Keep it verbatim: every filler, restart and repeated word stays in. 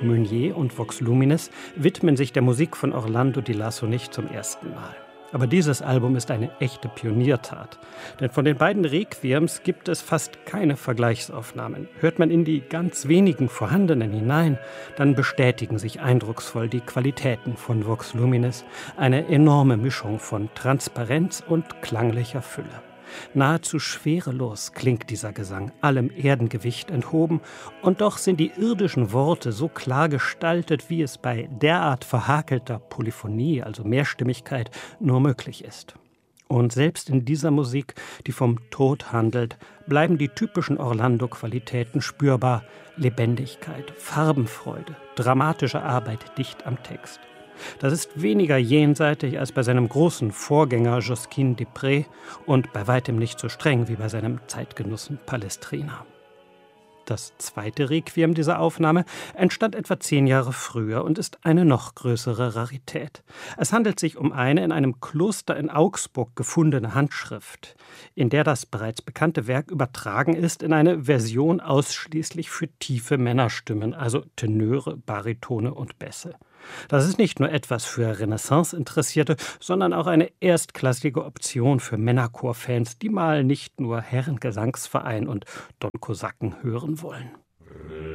Meunier und Vox Luminis widmen sich der Musik von Orlando Di Lasso nicht zum ersten Mal. Aber dieses Album ist eine echte Pioniertat. Denn von den beiden Requiems gibt es fast keine Vergleichsaufnahmen. Hört man in die ganz wenigen vorhandenen hinein, dann bestätigen sich eindrucksvoll die Qualitäten von Vox Luminis. Eine enorme Mischung von Transparenz und klanglicher Fülle. Nahezu schwerelos klingt dieser Gesang, allem Erdengewicht enthoben, und doch sind die irdischen Worte so klar gestaltet, wie es bei derart verhakelter Polyphonie, also Mehrstimmigkeit, nur möglich ist. Und selbst in dieser Musik, die vom Tod handelt, bleiben die typischen Orlando-Qualitäten spürbar: Lebendigkeit, Farbenfreude, dramatische Arbeit dicht am Text. Das ist weniger jenseitig als bei seinem großen Vorgänger Josquin des Prez und bei weitem nicht so streng wie bei seinem Zeitgenossen Palestrina. Das zweite Requiem dieser Aufnahme entstand etwa zehn Jahre früher und ist eine noch größere Rarität. Es handelt sich um eine in einem Kloster in Augsburg gefundene Handschrift, in der das bereits bekannte Werk übertragen ist in eine Version ausschließlich für tiefe Männerstimmen, also Tenöre, Baritone und Bässe. Das ist nicht nur etwas für Renaissance-Interessierte, sondern auch eine erstklassige Option für Männerchor-Fans, die mal nicht nur Herrengesangsverein und Don Kosaken hören wollen.